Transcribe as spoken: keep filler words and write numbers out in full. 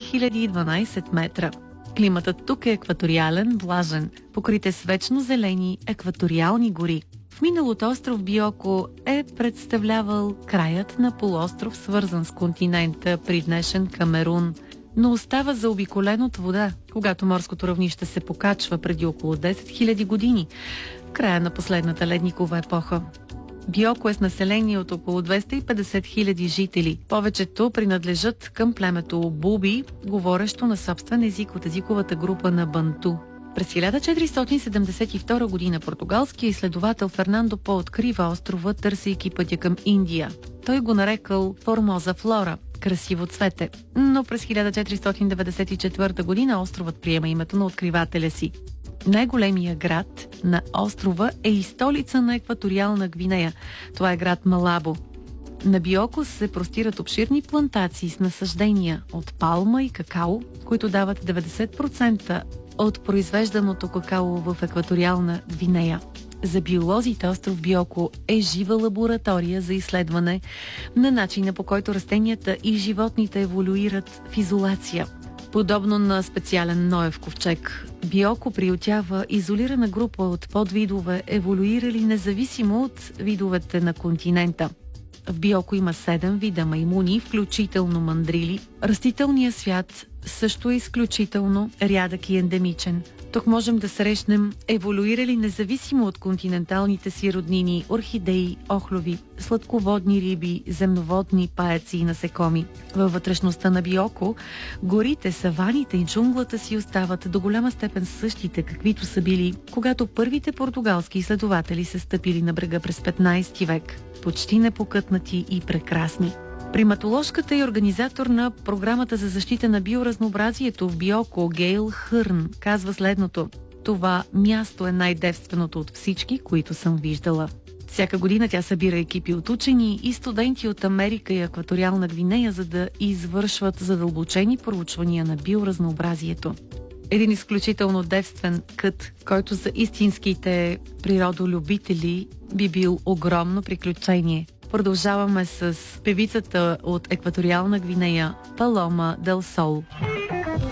хиляди и дванадесет метра. Климатът тук е екваториален, влажен, покрите с вечно зелени екваториални гори. В миналото остров Биоко е представлявал краят на полуостров, свързан с континента при днешен Камерун, но остава заобиколен от вода, когато морското равнище се покачва преди около десет хиляди години, в края на последната ледникова епоха. Биоко е с население от около двеста и петдесет хиляди жители. Повечето принадлежат към племето Буби, говорещо на собствен език от езиковата група на Банту. През хиляда четиристотин седемдесет и втора година португалският изследовател Фернандо По открива острова, търсейки пътя към Индия. Той го нарекал Формоза Флора – красиво цвете. Но през хиляда четиристотин деветдесет и четвърта година островът приема името на откривателя си. Най-големия град на острова е и столица на екваториална Гвинея. Това е град Малабо. На Биоко се простират обширни плантации с насаждения от палма и какао, които дават деветдесет процента от произвежданото какао в екваториална Гвинея. За биолозите остров Биоко е жива лаборатория за изследване на начина, по който растенията и животните еволюират в изолация. Подобно на специален Ноев ковчег, Биоко приютява изолирана група от подвидове, еволюирали независимо от видовете на континента. В Биоко има седем вида маймуни, включително мандрили. Растителният свят също е изключително рядък и ендемичен. Тук можем да срещнем еволюирали независимо от континенталните си роднини орхидеи, охлюви, сладководни риби, земноводни паяци и насекоми. Във вътрешността на Биоко горите, саваните и джунглата си остават до голяма степен същите, каквито са били, когато първите португалски изследователи се стъпили на брега през петнадесети век. Почти непокътнати и прекрасни. Приматоложката и организатор на програмата за защита на биоразнообразието в Биоко Гейл Хърн казва следното: това място е най-девственото от всички, които съм виждала. Всяка година тя събира екипи от учени и студенти от Америка и екваториална Гвинея, за да извършват задълбочени проучвания на биоразнообразието. Един изключително девствен кът, който за истинските природолюбители би бил огромно приключение. Продължаваме с певицата от екваториална Гвинея Палома Дел Сол.